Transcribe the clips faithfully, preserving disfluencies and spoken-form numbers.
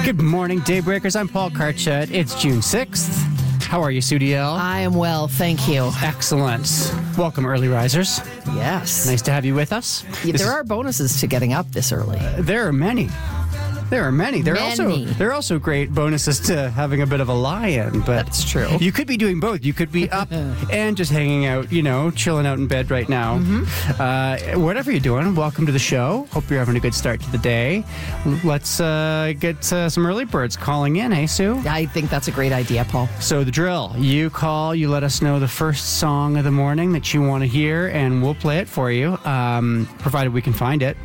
Good morning, Daybreakers. I'm Paul Karchet. It's June sixth. How are you, Sudiel? I am well, thank you. Excellent. Welcome, early risers. Yes. Nice to have you with us. Yeah, This there is- are bonuses to getting up this early. There are many. There are many. There are also Many. there are also great bonuses to having a bit of a lie-in. But That's true. You could be doing both. You could be up and just hanging out, you know, chilling out in bed right now. Mm-hmm. Uh, whatever you're doing, welcome to the show. Hope you're having a good start to the day. Let's uh, get uh, some early birds calling in, hey, Sue? I think that's a great idea, Paul. So the drill, you call, you let us know the first song of the morning that you want to hear, and we'll play it for you, um, provided we can find it.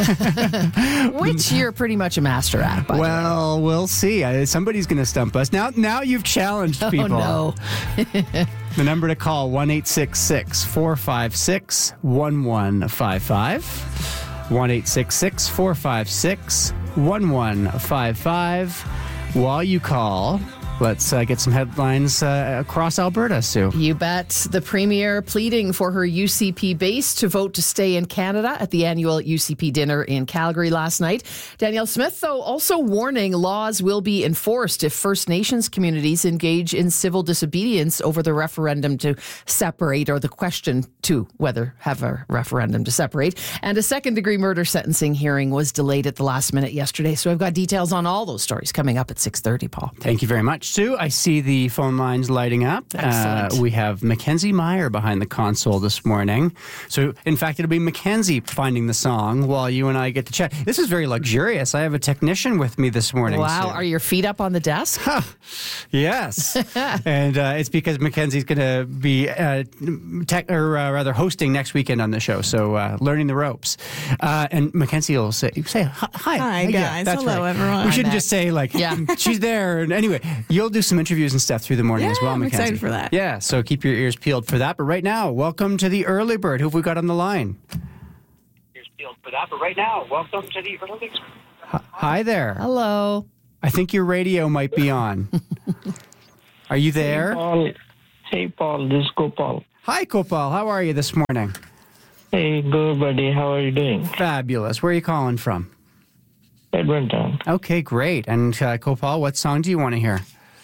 Which you're pretty much a master at, by the way. Well, we'll see. Uh, somebody's going to stump us. Now Now you've challenged people. Oh, no. The number to call, one eight six six, four five six, one one five five. one eight six six, four five six, one one five five. While you call, let's uh, get some headlines uh, across Alberta, Sue. You bet. The Premier pleading for her U C P base to vote to stay in Canada at the annual U C P dinner in Calgary last night. Danielle Smith, though, also warning laws will be enforced if First Nations communities engage in civil disobedience over the referendum to separate, or the question to whether have a referendum to separate. And a second-degree murder sentencing hearing was delayed at the last minute yesterday. So I've got details on all those stories coming up at six thirty, Paul. Thank you very much, Sue. I see the phone lines lighting up. Excellent. Uh, we have Mackenzie Meyer behind the console this morning. So, in fact, it'll be Mackenzie finding the song while you and I get to chat. This is very luxurious. I have a technician with me this morning. Wow. Sue. Are your feet up on the desk? Yes. And uh, it's because Mackenzie's going to be uh, tech, or uh, rather hosting next weekend on the show. So uh, learning the ropes. Uh, and Mackenzie will say, say hi. Hi, Hi, Yeah, guys. that's Hello, right. everyone. We Hi, shouldn't Mac. just say like, Yeah. she's there. And anyway, you'll do some interviews and stuff through the morning Yeah, as well, I'm Mackenzie. excited for that. Yeah, so keep your ears peeled for that. But right now, welcome to the early bird. Who have we got on the line? Ears peeled for that. But right now, welcome to the early. H- Hi there. Hello. I think your radio might be on. Are you there? Paul. Hey, Paul. This is Gopal. Hi, Gopal. How are you this morning? Hey, good, buddy. How are you doing? Fabulous. Where are you calling from? Edmonton. Okay, great. And uh, Gopal, what song do you want to hear?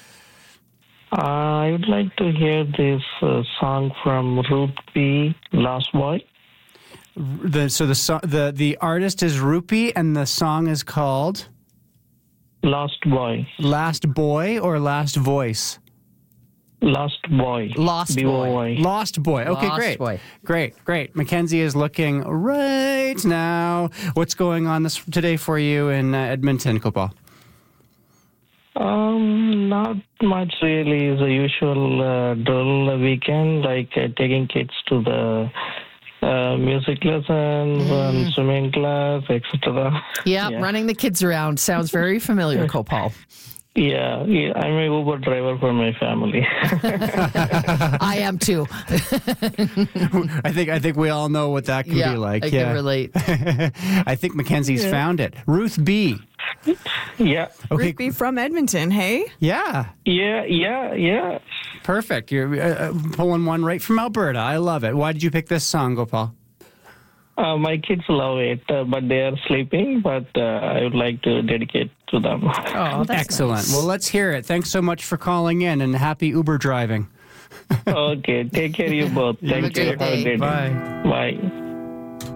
Uh, I would like to hear this uh, song from Ruth B. Last Boy. The so the so, the the artist is Rupee, and the song is called Last Boy. Last Boy or Last Voice? Last Boy. Lost B O Y. Lost Boy. Okay, Lost great. Boy. Great, great. Mackenzie is looking right now. What's going on this today for you in uh, Edmonton, Gopal? Um, not much really. It's the usual uh, drill weekend, like uh, taking kids to the uh, music lessons and swimming class, et cetera. Yeah, Yeah. running the kids around sounds very familiar, Copal. Yeah, yeah, I'm a Uber driver for my family. I am too. I think I think we all know what that can yeah, be like. I yeah. can relate. I think Mackenzie's found it. Ruth B. yeah, Okay. Ruth B. from Edmonton, hey? Yeah. yeah, yeah, yeah. Perfect. You're uh, uh, pulling one right from Alberta. I love it. Why did you pick this song, Gopal? Uh, my kids love it, uh, but they are sleeping. But uh, I would like to dedicate to them. Oh, that's Excellent. nice. Well, let's hear it. Thanks so much for calling in, and happy Uber driving. Okay, take care, you both. Have a Thank you. great Have a day. great Bye. day. Bye.